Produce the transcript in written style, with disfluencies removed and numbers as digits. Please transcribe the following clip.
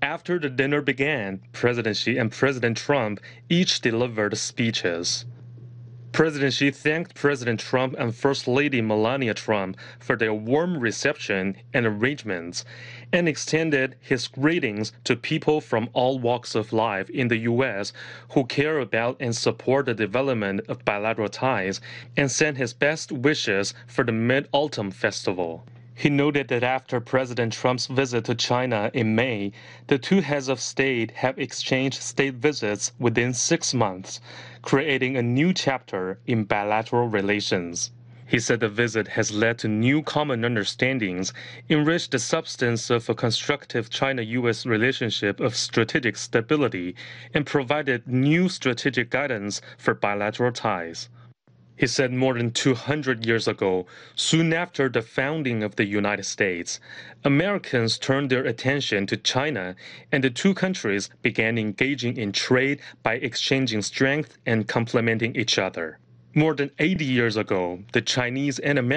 After the dinner began, President Xi and President Trump each delivered speeches. President Xi thanked President Trump and First Lady Melania Trump for their warm reception and arrangements, and extended his greetings to people from all walks of life in the U.S. who care about and support the development of bilateral ties, and sent his best wishes for the Mid-Autumn Festival. He noted that after President Trump's visit to China in May, the two heads of state have exchanged state visits within 6 months, creating a new chapter in bilateral relations. He said the visit has led to new common understandings, enriched the substance of a constructive China-U.S. relationship of strategic stability, and provided new strategic guidance for bilateral ties. He said more than 200 years ago, soon after the founding of the United States, Americans turned their attention to China, and the two countries began engaging in trade by exchanging strength and complementing each other. More than 80 years ago, the Chinese and Americans